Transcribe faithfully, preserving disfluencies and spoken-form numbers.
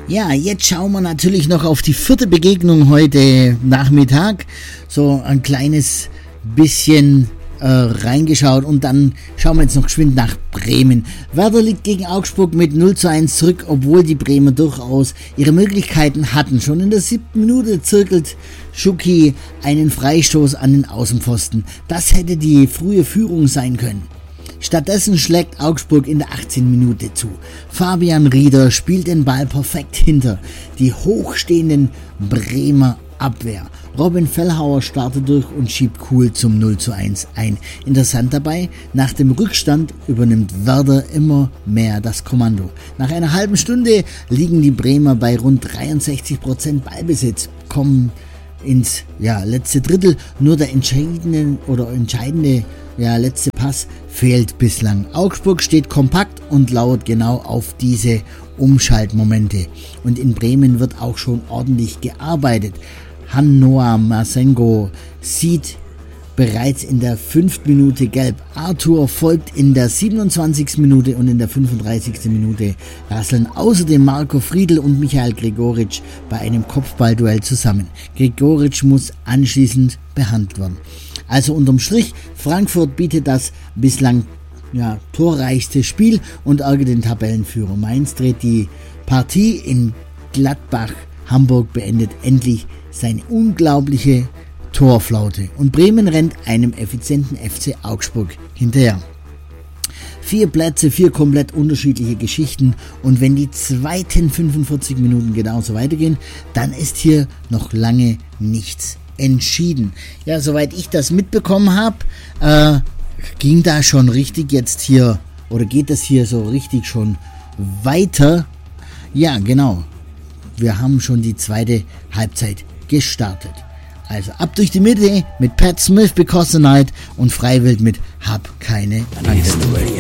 Ja, jetzt schauen wir natürlich noch auf die vierte Begegnung heute Nachmittag. So ein kleines bisschen äh, reingeschaut und dann schauen wir jetzt noch geschwind nach Bremen. Werder liegt gegen Augsburg mit null zu eins zurück, obwohl die Bremer durchaus ihre Möglichkeiten hatten. Schon in der siebten Minute zirkelt Schucki einen Freistoß an den Außenpfosten. Das hätte die frühe Führung sein können. Stattdessen schlägt Augsburg in der achtzehnten Minute zu. Fabian Rieder spielt den Ball perfekt hinter die hochstehenden Bremer Abwehr. Robin Fellhauer startet durch und schiebt cool zum null zu eins ein. Interessant dabei, nach dem Rückstand übernimmt Werder immer mehr das Kommando. Nach einer halben Stunde liegen die Bremer bei rund dreiundsechzig Prozent Ballbesitz, kommen ins ja, letzte Drittel. Nur der entscheidende oder entscheidende ja, letzte Pass fehlt bislang. Augsburg steht kompakt und lauert genau auf diese Umschaltmomente. Und in Bremen wird auch schon ordentlich gearbeitet. Han-Noah Masengo sieht bereits in der fünften Minute gelb. Arthur folgt in der siebenundzwanzigsten Minute und in der fünfunddreißigsten Minute rasseln außerdem Marco Friedl und Michael Gregoritsch bei einem Kopfballduell zusammen. Gregoritsch muss anschließend behandelt werden. Also unterm Strich, Frankfurt bietet das bislang ja, torreichste Spiel und ärgert den Tabellenführer. Mainz dreht die Partie in Gladbach. Hamburg beendet endlich seine unglaubliche Torflaute und Bremen rennt einem effizienten F C Augsburg hinterher. Vier Plätze, vier komplett unterschiedliche Geschichten und wenn die zweiten fünfundvierzig Minuten genauso weitergehen, dann ist hier noch lange nichts entschieden. Ja, soweit ich das mitbekommen habe, äh, ging da schon richtig jetzt hier, oder geht das hier so richtig schon weiter? Ja, genau. Wir haben schon die zweite Halbzeit gestartet. Also ab durch die Mitte mit Pat Smith, Because the Night und Freiwild mit Hab keine Angst.